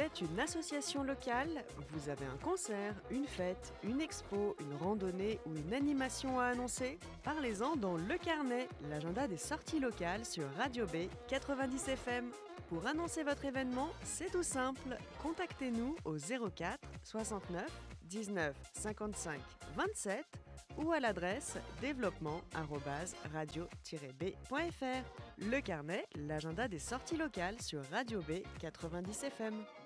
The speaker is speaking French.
êtes une association locale, vous avez un concert, une fête, une expo, une randonnée ou une animation à annoncer? Parlez-en dans Le Carnet, l'agenda des sorties locales sur Radio B 90 FM. Pour annoncer votre événement, c'est tout simple. Contactez-nous au 04 69 19 55 27 ou à l'adresse développement@radio-b.fr. Le Carnet, l'agenda des sorties locales sur Radio B 90 FM.